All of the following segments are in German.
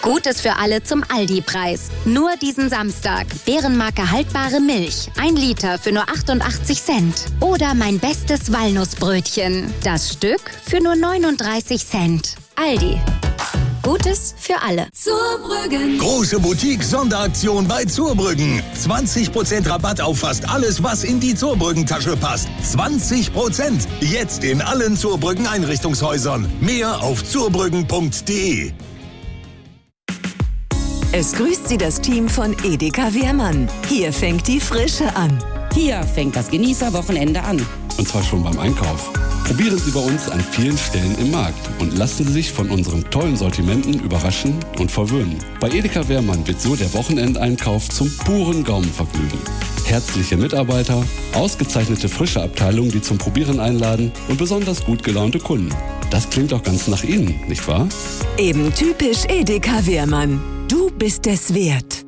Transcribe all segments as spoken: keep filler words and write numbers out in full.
Gutes für alle zum Aldi-Preis. Nur diesen Samstag. Bärenmarke haltbare Milch. Ein Liter für nur achtundachtzig Cent. Oder mein bestes Walnussbrötchen. Das Stück für nur neununddreißig Cent. Aldi. Gutes für alle. Zurbrüggen. Große Boutique-Sonderaktion bei Zurbrüggen. zwanzig Prozent Rabatt auf fast alles, was in die Zurbrüggen-Tasche passt. zwanzig Prozent. Jetzt in allen Zurbrüggen-Einrichtungshäusern. Mehr auf zurbrüggen punkt de. Es grüßt Sie das Team von Edeka Wehrmann. Hier fängt die Frische an. Hier fängt das Genießerwochenende an. Und zwar schon beim Einkauf. Probieren Sie bei uns an vielen Stellen im Markt und lassen Sie sich von unseren tollen Sortimenten überraschen und verwöhnen. Bei Edeka Wehrmann wird so der Wochenendeinkauf zum puren Gaumenvergnügen. Herzliche Mitarbeiter, ausgezeichnete frische Abteilungen, die zum Probieren einladen und besonders gut gelaunte Kunden. Das klingt doch ganz nach Ihnen, nicht wahr? Eben typisch Edeka Wehrmann. Du bist es wert.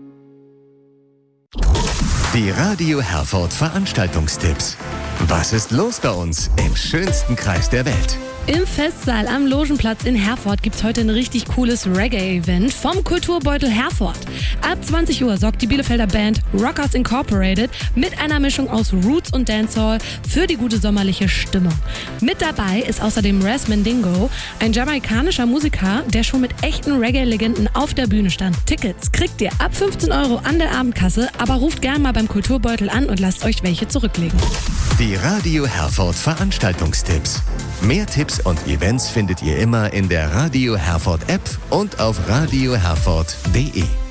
Die Radio Herford Veranstaltungstipps. Was ist los bei uns im schönsten Kreis der Welt? Im Festsaal am Logenplatz in Herford gibt's heute ein richtig cooles Reggae-Event vom Kulturbeutel Herford. Ab zwanzig Uhr sorgt die Bielefelder Band Rockers Incorporated mit einer Mischung aus Roots und Dancehall für die gute sommerliche Stimmung. Mit dabei ist außerdem Raz Mandingo, ein jamaikanischer Musiker, der schon mit echten Reggae-Legenden auf der Bühne stand. Tickets kriegt ihr ab fünfzehn Euro an der Abendkasse, aber ruft gern mal beim Kulturbeutel an und lasst euch welche zurücklegen. Die Radio Herford Veranstaltungstipps. Mehr Tipps und Events findet ihr immer in der Radio Herford App und auf radio herford punkt de.